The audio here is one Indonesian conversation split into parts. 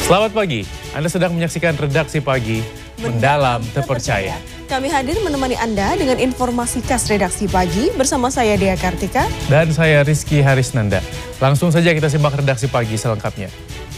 Selamat pagi, Anda sedang menyaksikan Redaksi Pagi, Mendalam Terpercaya. Kami hadir menemani Anda dengan informasi khas Redaksi Pagi bersama saya Dea Kartika. Dan saya Rizky Harisnanda. Langsung saja kita simak Redaksi Pagi selengkapnya.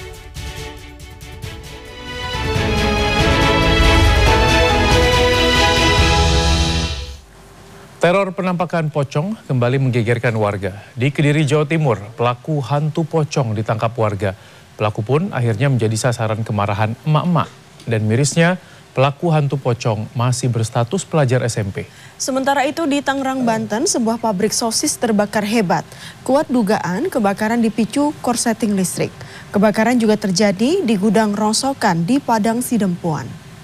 Teror penampakan pocong kembali menggegerkan warga. Di Kediri, Jawa Timur, pelaku hantu pocong ditangkap warga. Pelaku pun akhirnya menjadi sasaran kemarahan emak-emak. Dan mirisnya, pelaku hantu pocong masih berstatus pelajar SMP. Sementara itu di Tangerang, Banten, sebuah pabrik sosis terbakar hebat. Kuat dugaan kebakaran dipicu korsleting listrik. Kebakaran juga terjadi di gudang rongsokan di Padang Sidempuan.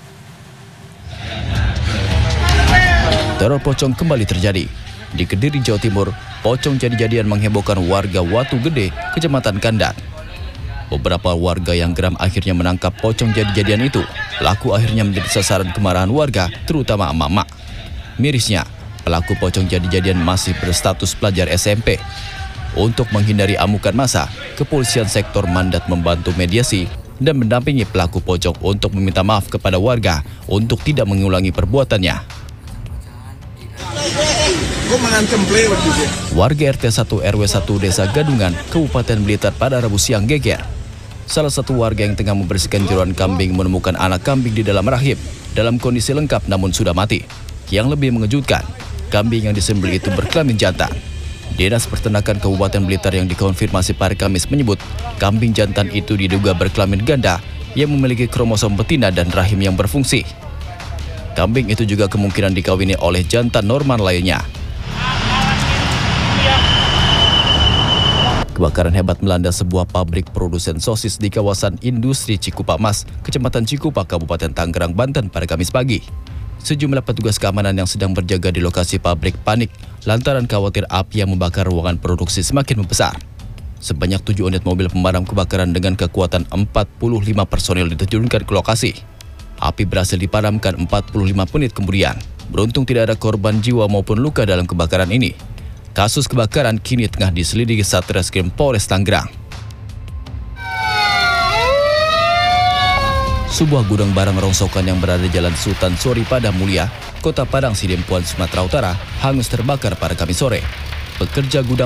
Teror pocong kembali terjadi. Di Kediri, Jawa Timur, pocong jadi-jadian menghebohkan warga Watu Gede, Kecamatan Kandan. Beberapa warga yang geram akhirnya menangkap pocong jadi-jadian itu. Pelaku akhirnya menjadi sasaran kemarahan warga, terutama emak-emak. Mirisnya, pelaku pocong jadi-jadian masih berstatus pelajar SMP. Untuk menghindari amukan massa, kepolisian sektor Mandat membantu mediasi dan mendampingi pelaku pocong untuk meminta maaf kepada warga untuk tidak mengulangi perbuatannya. Warga RT 1 RW 1 Desa Gadungan, Kabupaten Blitar pada Rabu siang geger. Salah satu warga yang tengah membersihkan jeroan kambing menemukan anak kambing di dalam rahim dalam kondisi lengkap namun sudah mati. Yang lebih mengejutkan, kambing yang disembelih itu berkelamin jantan. Dinas Peternakan Kabupaten Blitar yang dikonfirmasi pada Kamis menyebut kambing jantan itu diduga berkelamin ganda yang memiliki kromosom betina dan rahim yang berfungsi. Kambing itu juga kemungkinan dikawini oleh jantan normal lainnya. Kebakaran hebat melanda sebuah pabrik produsen sosis di kawasan industri Cikupa Mas, Kecamatan Cikupa, Kabupaten Tangerang, Banten pada Kamis pagi. Sejumlah petugas keamanan yang sedang berjaga di lokasi pabrik panik lantaran khawatir api yang membakar ruangan produksi semakin membesar. Sebanyak 7 unit mobil pemadam kebakaran dengan kekuatan 45 personil diterjunkan ke lokasi. Api berhasil dipadamkan 45 menit kemudian. Beruntung tidak ada korban jiwa maupun luka dalam kebakaran ini. Kasus kebakaran kini tengah diselidiki Satreskrim Polres Tangerang. Sebuah gudang barang rongsokan yang berada di Jalan Sultan Sori Padang Mulia, Kota Padang Sidempuan, Sumatera Utara, hangus terbakar pada Kamis sore. Pekerja gudang